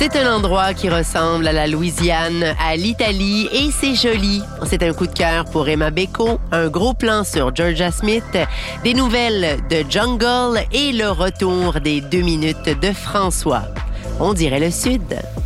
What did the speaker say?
C'est un endroit qui ressemble à la Louisiane, à l'Italie, et c'est joli. C'est un coup de cœur pour Emma Beko, un gros plan sur Georgia Smith, des nouvelles de Jungle et le retour des 2 minutes de François. On dirait le Sud.